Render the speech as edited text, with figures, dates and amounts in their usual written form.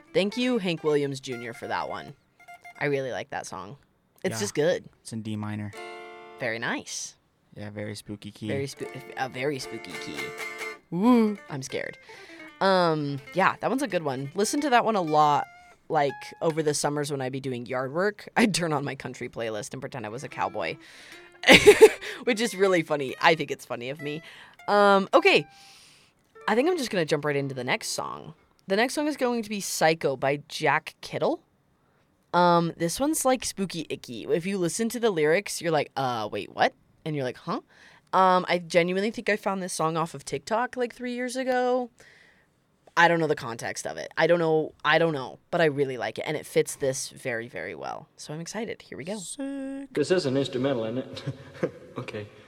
Thank you, Hank Williams Jr., for that one. I really like that song. It's just good. It's in D minor. Very nice. Yeah, very spooky key. A very spooky key. Woo! I'm scared. Yeah, that one's a good one. Listen to that one a lot. Like over the summers when I'd be doing yard work, I'd turn on my country playlist and pretend I was a cowboy, which is really funny. I think it's funny of me. Okay, I think I'm just gonna jump right into the next song. The next song is going to be "Psycho" by Jack Kittle. This one's like spooky icky. If you listen to the lyrics, you're like, wait, what? And you're like, huh? I genuinely think I found this song off of TikTok like 3 years ago. I don't know the context of it. I don't know, but I really like it, and it fits this very, very well. So I'm excited. Here we go. This is an instrumental, isn't it? Okay.